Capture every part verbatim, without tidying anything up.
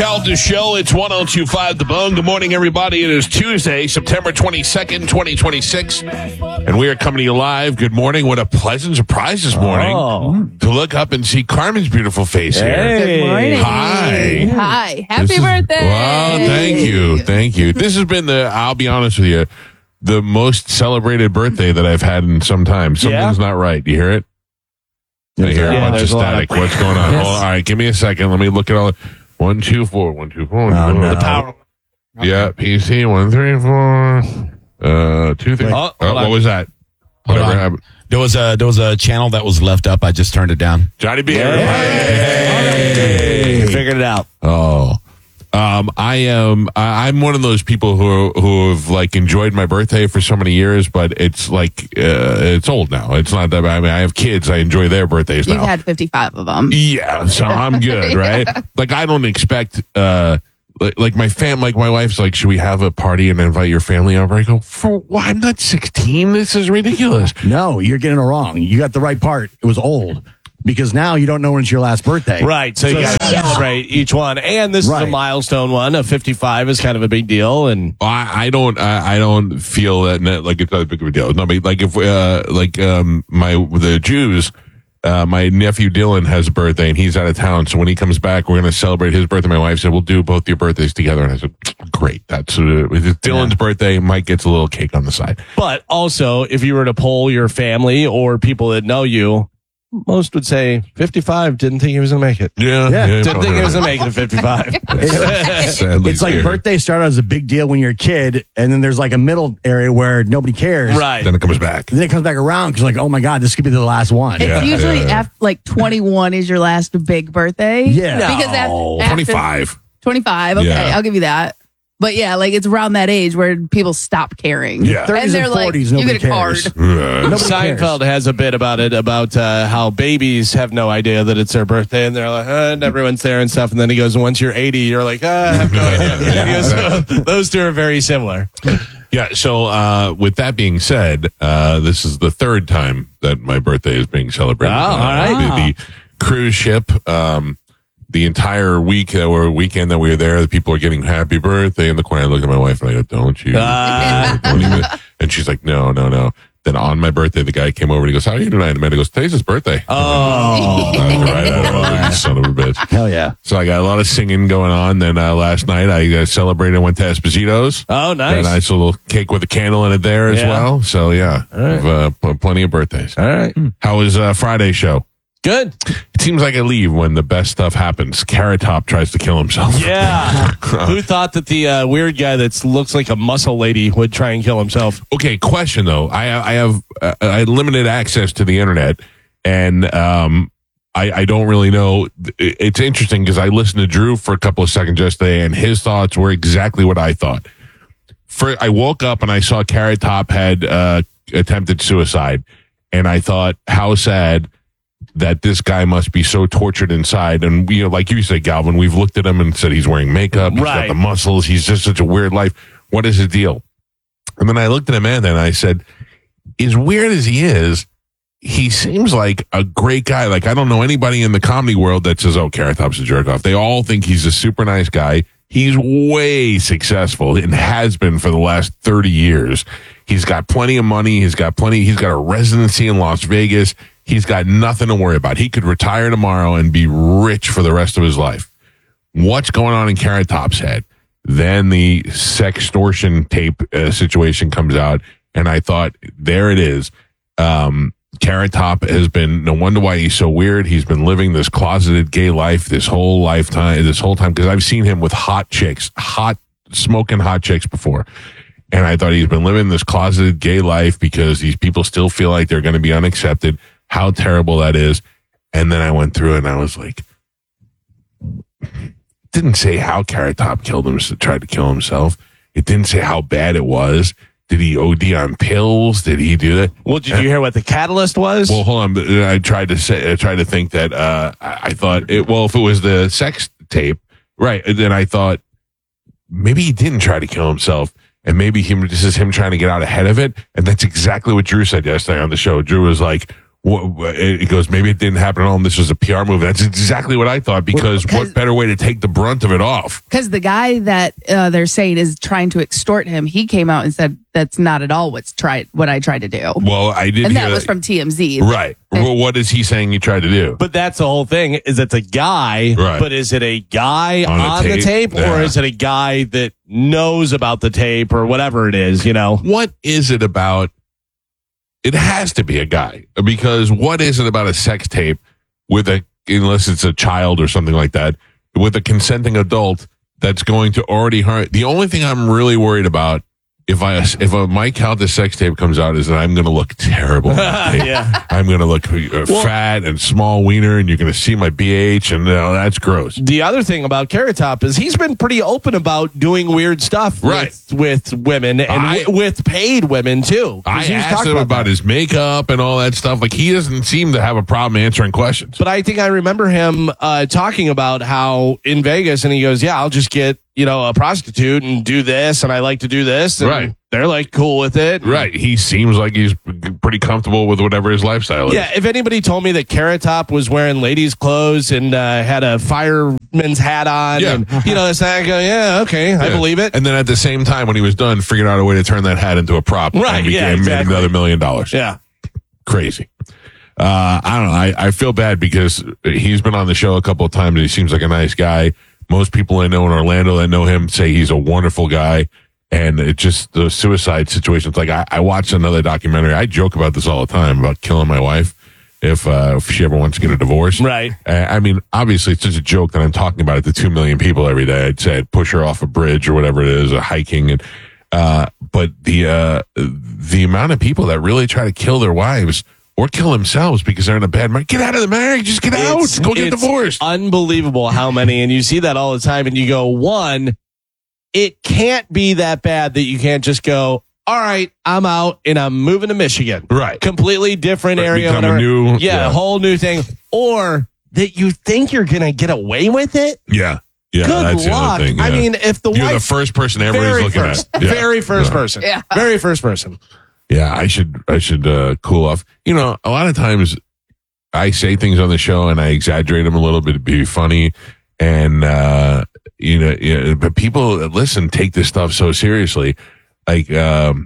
Calda Show. It's one oh two point five The Bone. Good morning, everybody. It is Tuesday, September twenty-second, twenty twenty-six. And we are coming to you live. Good morning. What a pleasant surprise this morning Oh. to look up and see Carmen's beautiful face Hey. here. Good morning. Hi. Hi. Happy This is- birthday. Wow, thank you. Thank you. This has been the, I'll be honest with you, the most celebrated birthday that I've had in some time. Something's not right. Do you hear it? I hear Yeah, a bunch of there's a lot of- static. What's going on? Yes. Hold on. All right, give me a second. Let me look at all. One, two, four. One, two, four. Oh, no. The power. Yeah, P C. One, three, four. Uh, two, three. Oh, Uh, hold what on. was that? Hold Whatever on. happened. There was a there was a channel that was left up. I just turned it down. Johnny B. Hey. Figured it out. Oh, um, I am. I, I'm one of those people who who have like enjoyed my birthday for so many years, but it's like uh, it's old now. It's not that bad. I mean, I have kids. I enjoy their birthdays You've now. had fifty-five of them. Yeah, so I'm good, right? Like I don't expect uh like, like my fam like my wife's like, should we have a party and invite your family over? I go, for what? I'm not sixteen. This is ridiculous. No, you're getting it wrong. You got the right part. It was old. Because now you don't know when it's your last birthday. Right, so you got to celebrate each one. And this is Right. a milestone one. A fifty-five is kind of a big deal. And I, I don't I, I don't feel that like it's not a big of a deal. No, but like if uh like um my the Jews. Uh, my nephew Dylan has a birthday and he's out of town. So when he comes back, we're going to celebrate his birthday. My wife said, we'll do both your birthdays together. And I said, great. That's uh, it's Dylan's birthday. Mike gets a little cake on the side. But also, if you were to poll your family or people that know you, most would say fifty-five, didn't think he was going to make it. Yeah. Yeah. Didn't think he was going to make it at fifty-five. Sadly, It's like yeah. birthday started as a big deal when you're a kid, and then there's like a middle area where nobody cares. Right. Then it comes back. Then it comes back around because like, oh my God, this could be the last one. It's Yeah, usually yeah. after like twenty-one is your last big birthday. Yeah. Because af- No. after twenty-five. twenty-five. Okay, Yeah. I'll give you that. But yeah, like it's around that age where people stop caring. Yeah. And thirties they're and like, forties, you nobody get a cares. card. Uh, Nobody cares. Seinfeld has a bit about it, about uh, how babies have no idea that it's their birthday, and they're like, uh, and everyone's there and stuff. And then he goes, once you're eighty, you're like, uh, I have no idea. He goes, "Uh, those two are very similar. Yeah. So, uh, with that being said, uh, this is the third time that my birthday is being celebrated. Oh, all right. The, the cruise ship, um, the entire week uh, or weekend that we were there, the people are getting happy birthday in the corner. I look at my wife and I go, don't you? Ah. Don't even. And she's like, no, no, no. Then on my birthday, the guy came over and he goes, how are you tonight? And Amanda goes, today's his birthday. Oh. I was right out of it, you son of a bitch. Hell yeah. So I got a lot of singing going on. Then uh, last night I uh, celebrated and went to Esposito's. Oh, Got a nice. nice little cake with a candle in it there as Yeah. well. So yeah, I've, uh, pl- plenty of birthdays. All right. How was uh, Friday's show? Good. It seems like I leave when the best stuff happens. Carrot Top tries to kill himself. Yeah. Who thought that the uh, weird guy that looks like a muscle lady would try and kill himself? Okay, question though. I I have uh, I had limited access to the internet, and um, I I don't really know. It- It's interesting because I listened to Drew for a couple of seconds yesterday, and his thoughts were exactly what I thought. For I woke up and I saw Carrot Top had uh, attempted suicide, and I thought, how sad that this guy must be so tortured inside. And you know, like you said, Galvin, we've looked at him and said he's wearing makeup, he's got Right. the muscles, he's just such a weird life. What is the deal? And then I looked at Amanda and I said, as weird as he is, he seems like a great guy. Like, I don't know anybody in the comedy world that says, oh, Carrot Top's a jerk off. They all think he's a super nice guy. He's way successful and has been for the last thirty years. He's got plenty of money. He's got plenty. He's got a residency in Las Vegas. He's got nothing to worry about. He could retire tomorrow and be rich for the rest of his life. What's going on in Carrot Top's head? Then the sextortion tape uh, situation comes out, and I thought, there it is. Um, Carrot Top has been, no wonder why he's so weird. He's been living this closeted gay life this whole lifetime, this whole time, because I've seen him with hot chicks, hot, smoking hot chicks before. And I thought he's been living this closeted gay life because these people still feel like they're going to be unaccepted. How terrible that is. And then I went through it and I was like, didn't say how Carrot Top killed him, tried to kill himself. It didn't say how bad it was. Did he O D on pills? Did he do that? Well, did you hear what the catalyst was? Well, hold on. I tried to say, I tried to think that, uh, I, I thought it, well, if it was the sex tape, right. Then I thought maybe he didn't try to kill himself. And maybe him, this is him trying to get out ahead of it. And that's exactly what Drew said yesterday on the show. Drew was like, What, it goes, maybe it didn't happen at all, and this was a P R move. That's exactly what I thought, because Well, what better way to take the brunt of it off? Because the guy that uh, they're saying is trying to extort him, he came out and said that's not at all what's tried what I tried to do. Well, I did And hear that was from T M Z. Right. Well, what is he saying you tried to do? But that's the whole thing. Is it's a guy, Right. but is it a guy On on, the the tape? tape, Yeah. or is it a guy that knows about the tape or whatever it is? You know, What is it about? It has to be a guy, because what is it about a sex tape with a, unless it's a child or something like that, with a consenting adult that's going to already hurt? The only thing I'm really worried about, if I if a Mike Calta sex tape comes out, is that I'm going to look terrible. on the tape. Yeah. I'm going to look uh, fat and small wiener, and you're going to see my B H, and uh, that's gross. the other thing about Carrot Top is he's been pretty open about doing weird stuff Right. with, with women and I- w- with paid women too. 'Cause I he's asked talked him about his makeup and all that stuff. Like, he doesn't seem to have a problem answering questions. But I think I remember him uh, talking about how in Vegas, and he goes, "Yeah, I'll just get you know a prostitute and do this, and I like to do this." And Right. They're like cool with it. Right. He seems like he's pretty comfortable with whatever his lifestyle is. Yeah, if anybody told me that Carrot Top was wearing ladies' clothes and uh, had a fireman's hat on, Yeah. and you know, this, I go, yeah, okay, I Yeah. believe it. And then at the same time, when he was done, figured out a way to turn that hat into a prop. Right, And became, yeah, made exactly. another million dollars. Yeah, Crazy. Uh, I don't know. I, I feel bad because he's been on the show a couple of times. And he seems like a nice guy. Most people I know in Orlando that know him say he's a wonderful guy. And it just, the suicide situations. Like, I, I watched another documentary. I joke about this all the time about killing my wife if, uh, if she ever wants to get a divorce. right. Uh, I mean, obviously, it's just a joke that I'm talking about it to two million people every day. I'd say I'd push her off a bridge or whatever it is, a hiking. And, uh, but the, uh, the amount of people that really try to kill their wives or kill themselves because they're in a bad marriage, get out of the marriage, just get out, It's- go get it's divorced. Unbelievable how many, and you see that all the time, and you go, one, it can't be that bad that you can't just go, all right, I'm out and I'm moving to Michigan. Right. Completely different Right, area. become a whatever. new- yeah, yeah. a whole new thing. Or that you think you're going to get away with it. Yeah. Yeah. Good that's the luck. other thing. I yeah. mean, if the You're the wife, first person everybody's very looking first, at. Yeah. very first Yeah. person. Yeah. Very first person. Yeah, I should I should uh, cool off. You know, a lot of times I say things on the show and I exaggerate them a little bit to be funny, and uh, you know, yeah, but people that listen take this stuff so seriously. Like um,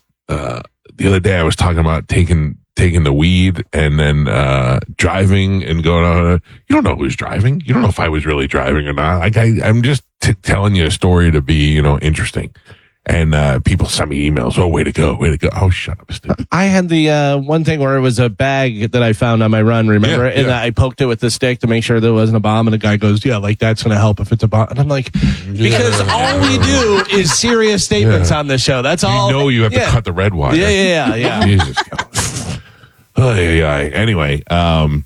uh, the other day, I was talking about taking taking the weed and then uh, driving and going on. You don't know who's driving. You don't know if I was really driving or not. Like I, I'm just t- telling you a story to be, you know, interesting. And uh, people send me emails. Oh, way to go, way to go. Oh, shut up, Steve. I had the uh, one thing where it was a bag that I found on my run, remember? Yeah, and yeah. I poked it with the stick to make sure there wasn't a bomb. And the guy goes, yeah, like that's going to help if it's a bomb. And I'm like, because all we do is serious statements Yeah. on this show. That's You all. know you have yeah. to cut the red wire. Yeah, yeah, yeah, yeah. Jesus. Oh, yeah, yeah. Anyway, um,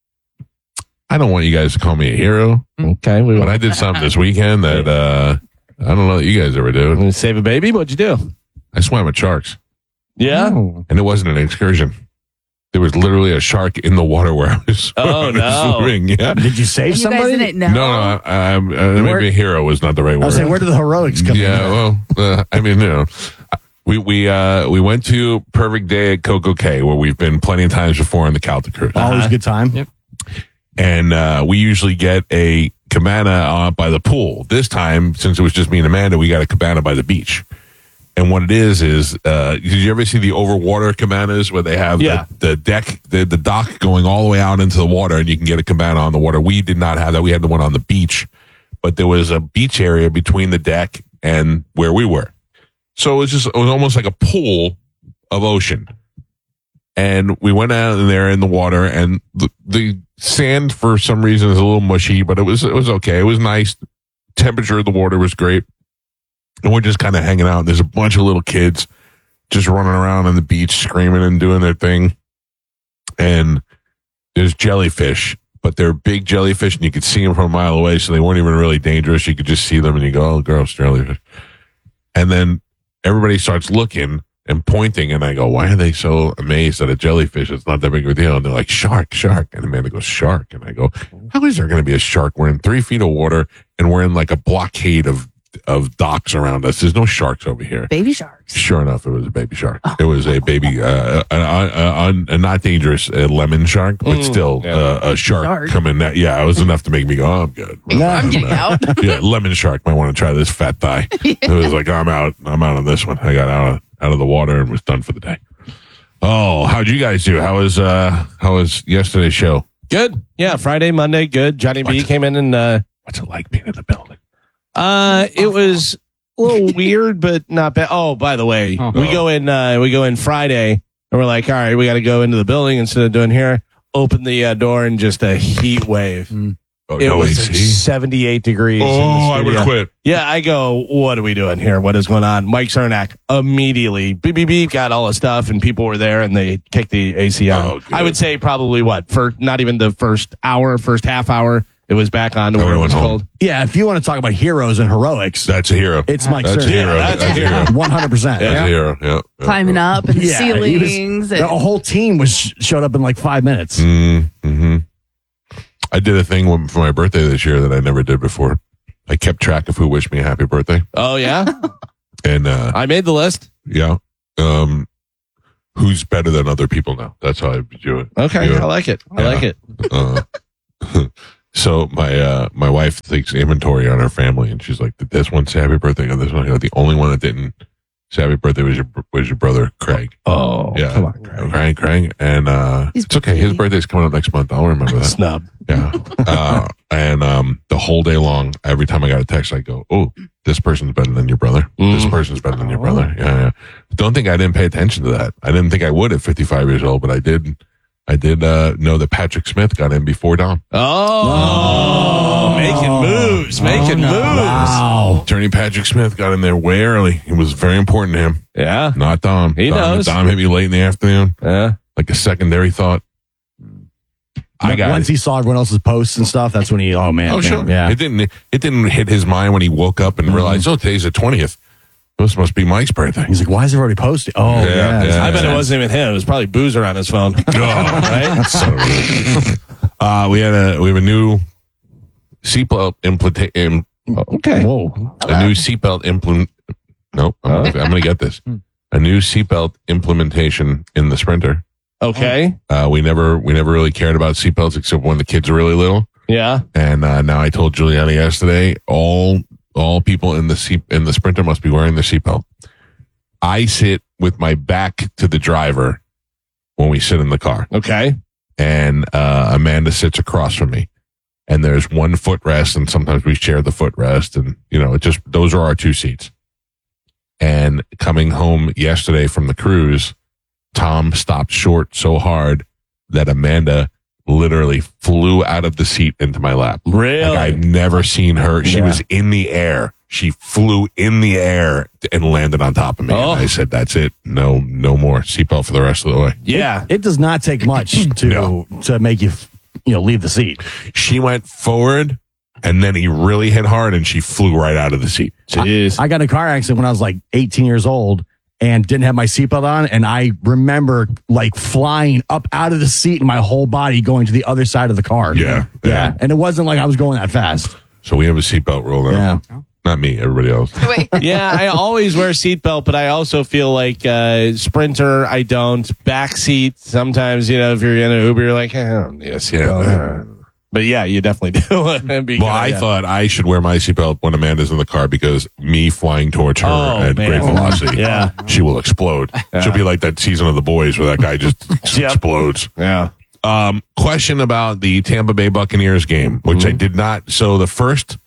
I don't want you guys to call me a hero, Okay, we but I did something this weekend that uh, I don't know that you guys ever do. want to save a baby. What'd you do? I swam with sharks, Yeah. and it wasn't an excursion. There was literally a shark in the water where I was, Oh, where I was no. swimming. Yeah. Did you save You guys somebody? didn't know. No, no, I, I, I, maybe a hero was not the right I word. was saying, where did the heroics come Yeah, in? well, uh, I mean, you know, we we uh, we went to Perfect Day at Coco Cay, where we've been plenty of times before on the Calta Cruise, Always a good time. Yep. and uh, we usually get a cabana uh, by the pool. This time, since it was just me and Amanda, we got a cabana by the beach. And what it is is, uh, did you ever see the overwater cabanas where they have Yeah. the, the deck, the, the dock going all the way out into the water, and you can get a cabana on the water? We did not have that. We had the one on the beach, but there was a beach area between the deck and where we were. So it was just, it was almost like a pool of ocean. And we went out in there in the water, and the, the sand for some reason is a little mushy, but it was, it was okay. It was nice. Temperature of the water was great. And we're just kind of hanging out. There's a bunch of little kids just running around on the beach, screaming and doing their thing. And there's jellyfish, but they're big jellyfish, and you could see them from a mile away, so they weren't even really dangerous. You could just see them, and you go, oh, gross, jellyfish. And then everybody starts looking and pointing, and I go, why are they so amazed at a jellyfish? It's not that big of a deal. And they're like, shark, shark. And Amanda goes, shark. And I go, how is there going to be a shark? We're in three feet of water, and we're in like a blockade of of docks around us. There's no sharks over here. Baby sharks. Sure enough, it was a baby shark. It was a baby, uh, a, a, a, a not dangerous a lemon shark, but still yeah. uh, a shark, Shark. coming. That, yeah, it was enough to make me go, oh, I'm good. I'm getting out. Yeah, lemon shark might want to try this fat thigh. It was like, I'm out. I'm out on this one. I got out of, out of the water and was done for the day. Oh, how'd you guys do? How was uh how was yesterday's show? Good. Yeah, Friday, Monday, good. Johnny B What? came in and uh, What's it like being in the building? uh, it was a little weird, but not bad. Oh, by the way, Oh. we go in. Uh, we go in Friday, and we're like, all right, we got to go into the building instead of doing here. Open the uh, door and just a heat wave. Oh, It no was A C? like seventy-eight degrees. in the Oh, I would studio. have quit. Yeah, I go, what are we doing here? What is going on? Mike Cernak immediately, beep, beep, beep, got all the stuff, and people were there, and they kicked the A C on. Oh, good. I would say probably what, for not even the first hour, first half hour, it was back on to where it Everyone was home. cold. Yeah, if you want to talk about heroes and heroics, That's a hero. it's Mike That's a Cernak. hero. that's That's a a hero. one hundred percent. That's a hero. Yeah. yeah. Climbing up and Yeah, he was- ceilings. The and, whole team was showed up in like five minutes. Mm-hmm. I did a thing when- for my birthday this year that I never did before. I kept track of who wished me a happy birthday, Oh, yeah? and uh, I made the list. yeah, um, who's better than other people now? That's how I do it. Okay, Yeah. I like it. I Yeah. like it. Uh, so my uh, my wife takes inventory on her family, and she's like, "Did this one say happy birthday?" And this one, I go, the only one that didn't say happy birthday was your was your brother Craig. Oh, Yeah, come on, Craig. Craig, Craig, and uh, He's it's okay. His pretty. birthday's coming up next month. I'll remember that. Snub. Yeah. Uh, and um, the whole day long, every time I got a text, I go, "Oh, this person's better than your brother. This Mm. person's better than your brother." Yeah, yeah. Don't think I didn't pay attention to that. I didn't think I would at fifty-five years old, but I did. I did uh, know that Patrick Smith got in before Dom. Oh, making moves, making Oh, no. moves. Wow. Attorney Patrick Smith got in there way early. It was very important to him, Yeah. not Dom. He Dom, knows. Dom hit me late in the afternoon, Yeah. like a secondary thought. I got Once it. he saw everyone else's posts and stuff, that's when he, oh man. Oh, man, sure. Yeah. It didn't. It didn't hit his mind when he woke up and realized, oh, today's the twentieth. This must be Mike's birthday. He's like, why is it already posted? Oh, Yeah, yeah. yeah. I bet it wasn't even him. It was probably Boozer on his phone. Oh, right? son of a bitch. uh, we had a we have a new seatbelt implement. Im, Okay. Whoa. a new seatbelt implement. Nope, I'm, gonna, I'm gonna get this. A new seatbelt implementation in the Sprinter. Okay. Uh, we never we never really cared about seatbelts except when the kids are really little. Yeah. And uh, now I told Giuliani yesterday, all all people in the seat in the Sprinter must be wearing their seatbelt. I sit with my back to the driver when we sit in the car, Okay. and uh, Amanda sits across from me. And there's one footrest, and sometimes we share the footrest, and you know, it just those are our two seats. And coming home yesterday from the cruise, Tom stopped short so hard that Amanda literally flew out of the seat into my lap. Really? Like I've never seen her. She Yeah. was in the air. She flew in the air and landed on top of me. Oh. And I said, "That's it. No, no more seatbelt for the rest of the way." Yeah. It does not take much to No. to make you, you know, leave the seat. She went forward, and then he really hit hard, and she flew right out of the seat. Jeez. I got in a car accident when I was like eighteen years old and didn't have my seatbelt on. And I remember like flying up out of the seat and my whole body going to the other side of the car. Yeah, Yeah. yeah. And it wasn't like I was going that fast. So we have a seatbelt rule now. Yeah. Not me, everybody else. Wait. Yeah, I always wear a seatbelt, but I also feel like uh, Sprinter, I don't. Back seat, sometimes, you know, if you're in an Uber, you're like, eh, I don't need a seatbelt. Yeah. But yeah, you definitely do. It'd be Well, good, I yeah. thought I should wear my seatbelt when Amanda's in the car because me flying towards her Oh, at man. great velocity, Yeah. she will explode. She'll be like that season of The Boys where that guy just Yep. explodes. Yeah. Um, question about the Tampa Bay Buccaneers game, which I did not. So the first,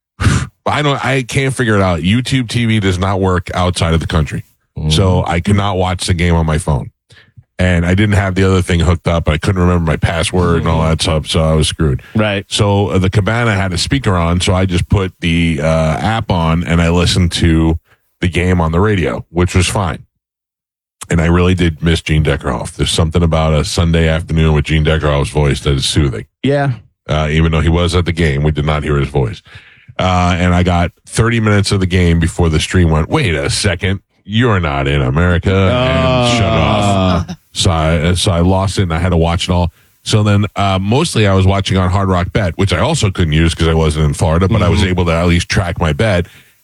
I don't, I can't figure it out. YouTube T V does not work outside of the country, so I could not watch the game on my phone, and I didn't have the other thing hooked up. I couldn't remember my password and all that stuff, so I was screwed. Right. So uh, the Cabana had a speaker on, so I just put the uh, app on and I listened to the game on the radio, which was fine. And I really did miss Gene Deckerhoff. There's something about a Sunday afternoon with Gene Deckerhoff's voice that is soothing. Yeah. Uh, even though he was at the game, we did not hear his voice. Uh, and I got thirty minutes of the game before the stream went, wait a second, you're not in America, and shut off. So I, so I lost it and I had to watch it all. So then uh, mostly I was watching on Hard Rock Bet, which I also couldn't use because I wasn't in Florida, but I was able to at least track my bet.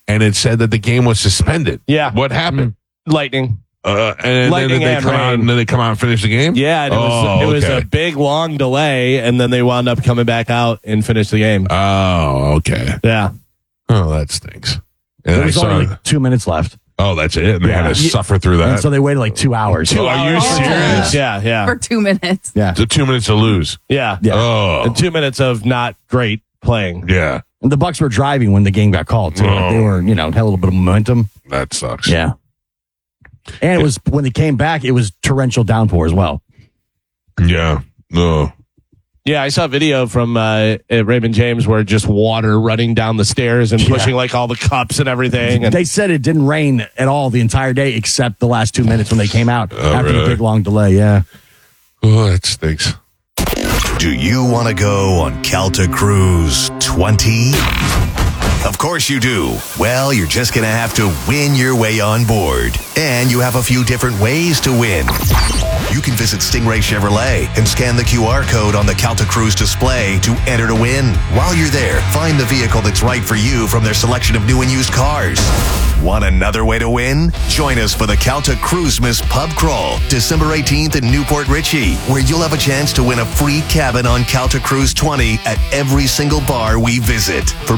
and it said that the game was suspended. Yeah. What happened? Lightning. Uh, and Lightning then they and come out, rain. and then they come out and finish the game. Yeah, and it, Oh, was, it was okay. a big, long delay, and then they wound up coming back out and finished the game. Oh, okay. Yeah. Oh, that stinks. And There I was saw. only like two minutes left. Oh, that's it. And they Yeah. had to suffer through And that. so they waited like two hours. Two Oh, are you hours. serious? Yeah, yeah. For two minutes. Yeah. So two minutes to lose. Yeah. Yeah. Oh, And two minutes of not great playing. yeah. And the Bucks were driving when the game got called, too. Like, they Oh. were, you know, had a little bit of momentum. That sucks. Yeah. And it was, when they came back, it was torrential downpour as well. Yeah. No. Yeah, I saw a video from uh, at Raymond James where just water running down the stairs and Yeah. pushing like all the cups and everything. And They said it didn't rain at all the entire day except the last two minutes when they came out after the really? big long delay. Yeah. Oh, that stinks. Do you want to go on Calta Cruise twenty? Of course you do. Well, you're just going to have to win your way on board. And you have a few different ways to win. You can visit Stingray Chevrolet and scan the Q R code on the Calta Cruise display to enter to win. While you're there, find the vehicle that's right for you from their selection of new and used cars. Want another way to win? Join us for the Calta Cruisemas Pub Crawl, December eighteenth in Newport Richey, where you'll have a chance to win a free cabin on Calta Cruise twenty at every single bar we visit. For